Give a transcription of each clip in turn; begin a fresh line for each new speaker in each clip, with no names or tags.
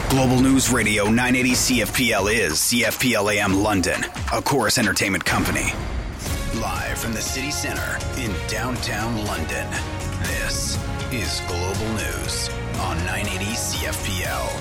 Global News Radio 980 CFPL is CFPL AM London, a Chorus Entertainment company. Live from the city centre in downtown London, this is Global News on 980 CFPL.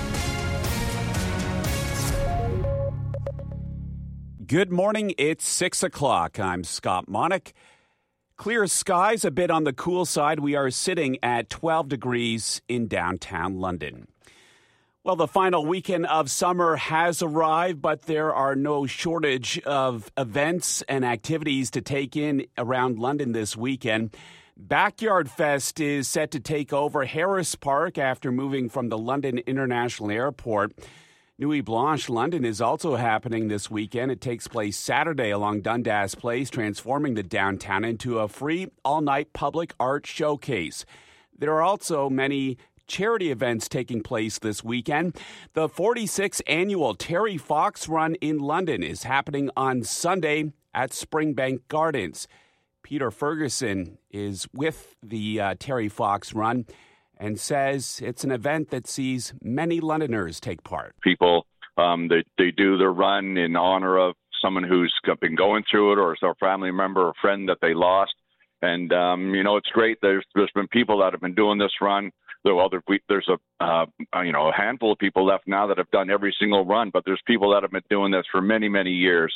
Good morning, it's 6 o'clock. I'm Scott Monick. Clear skies, a bit on the cool side. We are sitting at 12 degrees in downtown London. Well, the final weekend of summer has arrived, but there are no shortage of events and activities to take in around London this weekend. Backyard Fest is set to take over Harris Park after moving from the London International Airport. Nuit Blanche London is also happening this weekend. It takes place Saturday along Dundas Place, transforming the downtown into a free all-night public art showcase. There are also many charity events taking place this weekend. The 46th annual Terry Fox Run in London is happening on Sunday at Springbank Gardens. Peter Ferguson is with the Terry Fox Run and says it's an event that sees many Londoners take part.
People, they do the run in honor of someone who's been going through it, or a family member or friend that they lost. And, it's great. There's been people that have been doing this run. There's a handful of people left now that have done every single run, but there's people that have been doing this for many, many years.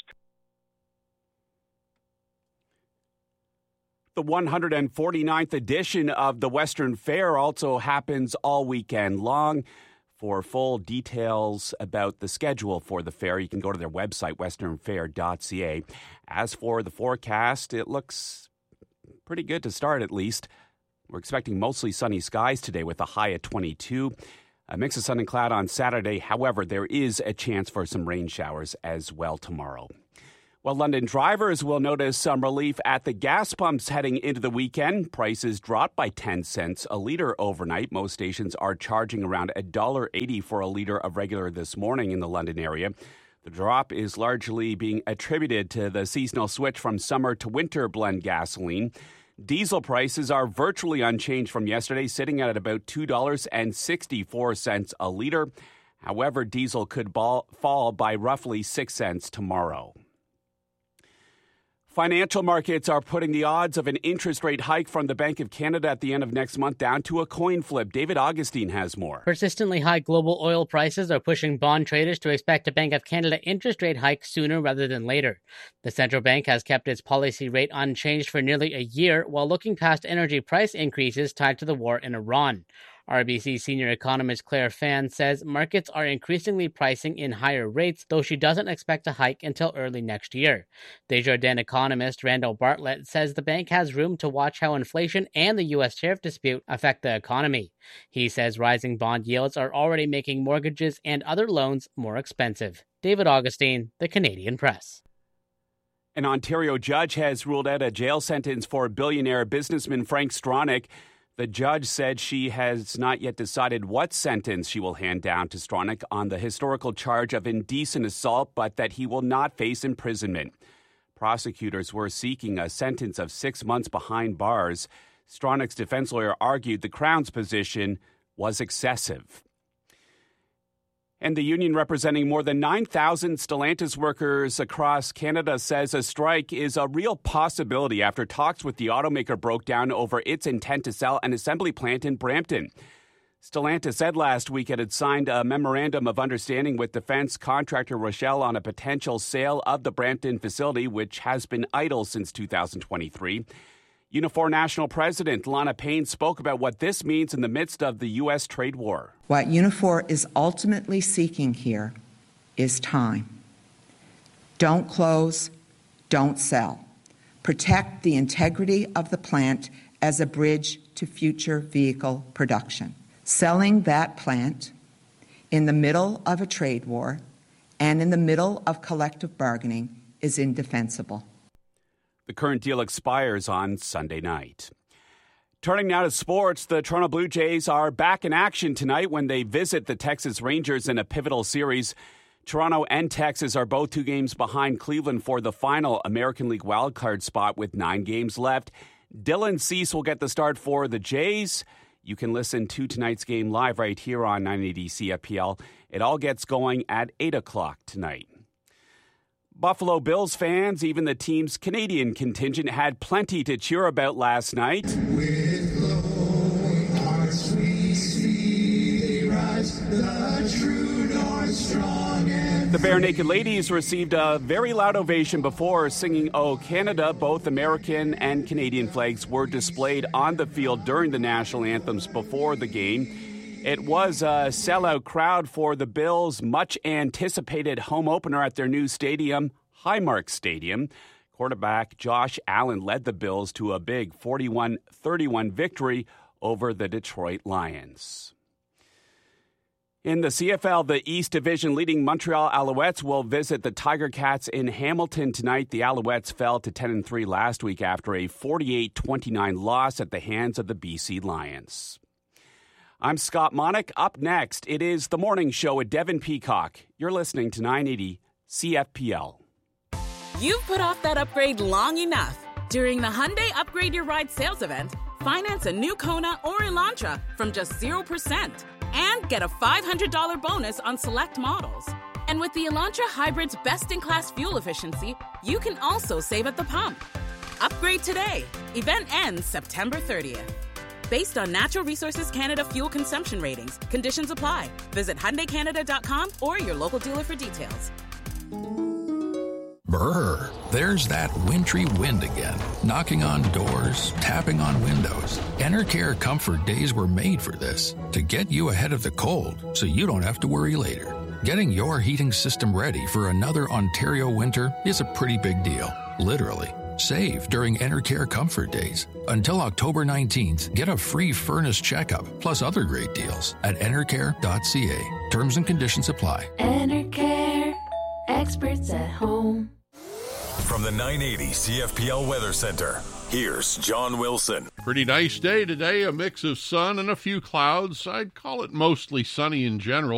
The 149th edition of the Western Fair also happens all weekend long. For full details about the schedule for the fair, you can go to their website, westernfair.ca. As for the forecast, it looks pretty good to start, at least. We're expecting mostly sunny skies today with a high at 22. A mix of sun and cloud on Saturday. However, there is a chance for some rain showers as well tomorrow. Well, London drivers will notice some relief at the gas pumps heading into the weekend. Prices dropped by 10 cents a litre overnight. Most stations are charging around $1.80 for a litre of regular this morning in the London area. The drop is largely being attributed to the seasonal switch from summer to winter blend gasoline. Diesel prices are virtually unchanged from yesterday, sitting at about $2.64 a litre. However, diesel could fall by roughly 6 cents tomorrow. Financial markets are putting the odds of an interest rate hike from the Bank of Canada at the end of next month down to a coin flip. David Augustine has more.
Persistently high global oil prices are pushing bond traders to expect a Bank of Canada interest rate hike sooner rather than later. The central bank has kept its policy rate unchanged for nearly a year while looking past energy price increases tied to the war in Iran. RBC senior economist Claire Fan says markets are increasingly pricing in higher rates, though she doesn't expect a hike until early next year. Desjardins economist Randall Bartlett says the bank has room to watch how inflation and the U.S. tariff dispute affect the economy. He says rising bond yields are already making mortgages and other loans more expensive. David Augustine, The Canadian Press.
An Ontario judge has ruled out a jail sentence for billionaire businessman Frank Stronach. The judge said she has not yet decided what sentence she will hand down to Stronach on the historical charge of indecent assault, but that he will not face imprisonment. Prosecutors were seeking a sentence of 6 months behind bars. Stronach's defense lawyer argued the Crown's position was excessive. And the union representing more than 9,000 Stellantis workers across Canada says a strike is a real possibility after talks with the automaker broke down over its intent to sell an assembly plant in Brampton. Stellantis said last week it had signed a memorandum of understanding with defense contractor Rochelle on a potential sale of the Brampton facility, which has been idle since 2023. Unifor National President Lana Payne spoke about what this means in the midst of the U.S. trade war.
What Unifor is ultimately seeking here is time. Don't close, don't sell. Protect the integrity of the plant as a bridge to future vehicle production. Selling that plant in the middle of a trade war and in the middle of collective bargaining is indefensible.
The current deal expires on Sunday night. Turning now to sports, the Toronto Blue Jays are back in action tonight when they visit the Texas Rangers in a pivotal series. Toronto and Texas are both 2 games behind Cleveland for the final American League wildcard spot with 9 games left. Dylan Cease will get the start for the Jays. You can listen to tonight's game live right here on 980 CFPL. It all gets going at 8 o'clock tonight. Buffalo Bills fans, even the team's Canadian contingent, had plenty to cheer about last night.
With glowing hearts we see they rise, the true north strong and
The Bare Naked Ladies received a very loud ovation before singing "O Canada." Both American and Canadian flags were displayed on the field during the national anthems before the game. It was a sellout crowd for the Bills' much-anticipated home opener at their new stadium, Highmark Stadium. Quarterback Josh Allen led the Bills to a big 41-31 victory over the Detroit Lions. In the CFL, the East Division leading Montreal Alouettes will visit the Tiger Cats in Hamilton tonight. The Alouettes fell to 10-3 last week after a 48-29 loss at the hands of the BC Lions. I'm Scott Monick. Up next, it is The Morning Show with Devin Peacock. You're listening to 980 CFPL.
You've put off that upgrade long enough. During the Hyundai Upgrade Your Ride sales event, finance a new Kona or Elantra from just 0% and get a $500 bonus on select models. And with the Elantra Hybrid's best-in-class fuel efficiency, you can also save at the pump. Upgrade today. Event ends September 30th. Based on Natural Resources Canada fuel consumption ratings, conditions apply. Visit HyundaiCanada.com or your local dealer for details.
Brr, there's that wintry wind again, knocking on doors, tapping on windows. Enercare Comfort Days were made for this, to get you ahead of the cold so you don't have to worry later. Getting your heating system ready for another Ontario winter is a pretty big deal, literally. Save during Enercare Comfort Days. Until October 19th, get a free furnace checkup, plus other great deals at enercare.ca. Terms and conditions apply.
Enercare, experts at home.
From the 980 CFPL Weather Center, here's John Wilson.
Pretty nice day today, a mix of sun and a few clouds. I'd call it mostly sunny in general.